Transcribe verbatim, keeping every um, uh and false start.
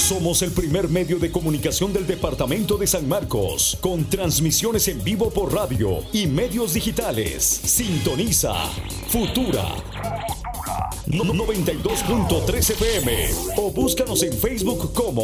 Somos el primer medio de comunicación del departamento de San Marcos, con transmisiones en vivo por radio y medios digitales. Sintoniza Futura noventa y dos punto tres F M o búscanos en Facebook como